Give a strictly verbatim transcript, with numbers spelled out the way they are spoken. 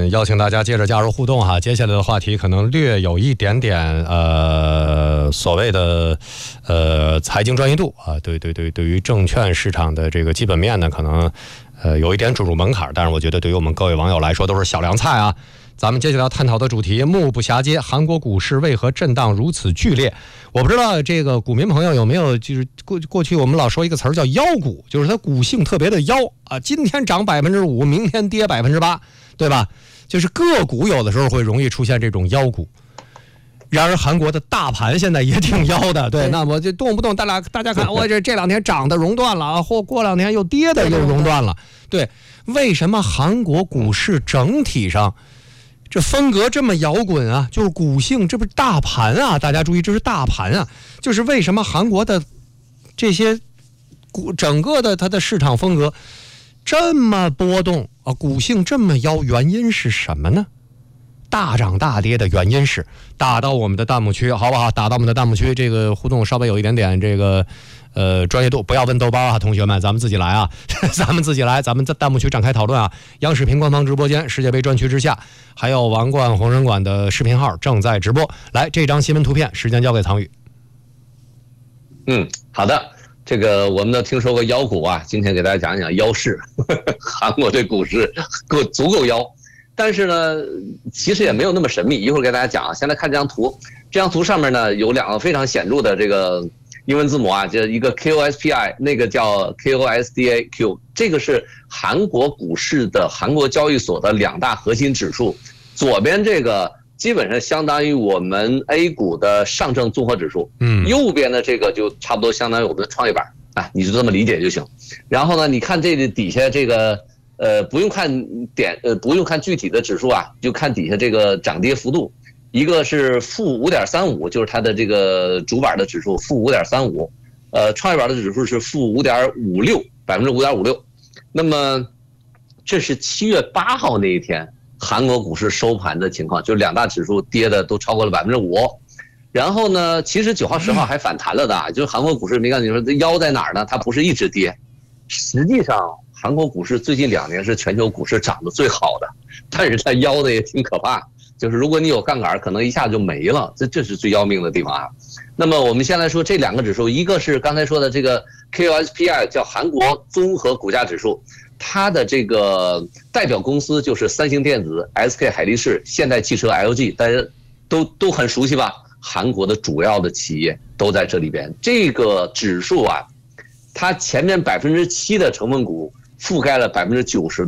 邀请大家接着加入互动哈。接下来的话题可能略有一点点呃所谓的呃财经专业度啊，对对对，对于证券市场的这个基本面呢，可能呃有一点准入门槛，但是我觉得对于我们各位网友来说都是小凉菜啊。咱们接下来要探讨的主题目不暇接，韩国股市为何震荡如此剧烈？我不知道这个股民朋友有没有，就是过过去我们老说一个词儿叫妖股，就是它股性特别的妖啊，今天涨百分之五，明天跌百分之八，对吧？就是个股有的时候会容易出现这种妖股。然而韩国的大盘现在也挺妖的，对，那我就动不动大家大家看，我这这两天涨的熔断了啊，或过两天又跌的又熔断了，对，为什么韩国股市整体上这风格这么摇滚啊？就是股性，这不是大盘啊！大家注意，这是大盘啊！就是为什么韩国的这些股整个的它的市场风格这么波动啊？股性这么摇，原因是什么呢？大涨大跌的原因是打到我们的弹幕区，好不好？打到我们的弹幕区，这个互动稍微有一点点这个呃专业度，不要问豆包啊，同学们，咱们自己来啊，咱们自己来，咱们在弹幕区展开讨论啊。央视频官方直播间世界杯专区之下，还有王冠红人馆的视频号正在直播。来，这张新闻图片，时间交给苍宇。 嗯，好的。这个我们都听说过妖股啊，今天给大家讲一讲妖市。韩国这股市够足够妖。但是呢，其实也没有那么神秘。一会儿给大家讲啊。现在看这张图，这张图上面呢有两个非常显著的这个英文字母啊，就一个 K O S P I， 那个叫 K O S D A Q， 这个是韩国股市的韩国交易所的两大核心指数。左边这个基本上相当于我们 A 股的上证综合指数，嗯，右边的这个就差不多相当于我们的创业板啊，你就这么理解就行。然后呢，你看这个底下这个。呃，不用看点，呃，不用看具体的指数啊，就看底下这个涨跌幅度，一个是负五点三五，就是它的这个主板的指数负五点三五，呃，创业板的指数是负五点五六，百分之五点五六。那么，这是七月八号那一天韩国股市收盘的情况，就两大指数跌的都超过了百分之五。然后呢，其实九号、十号还反弹了的，就是韩国股市，没告诉你说这腰在哪儿呢？它不是一直跌，实际上。韩国股市最近两年是全球股市涨得最好的，但是它妖的也挺可怕，就是如果你有杠杆，可能一下就没了，这这是最要命的地方啊。那么我们先来说这两个指数，一个是刚才说的这个 K O S P I， 叫韩国综合股价指数，它的这个代表公司就是三星电子、S K 海力士、现代汽车 L G， 大家都都很熟悉吧？韩国的主要的企业都在这里边。这个指数啊，它前面百分之七的成分股覆盖了百分之九十